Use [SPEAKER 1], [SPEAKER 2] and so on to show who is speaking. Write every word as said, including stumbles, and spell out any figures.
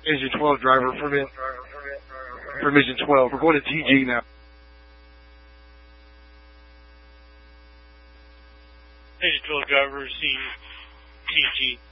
[SPEAKER 1] Engine twelve driver, permit. Permission twelve. We're going to T G now.
[SPEAKER 2] Engine twelve driver, see T G.